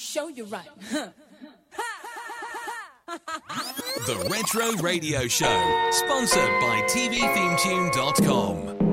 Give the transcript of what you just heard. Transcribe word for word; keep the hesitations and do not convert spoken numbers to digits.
show you right. The Retro Radio Show, sponsored by T V Theme Tune dot com.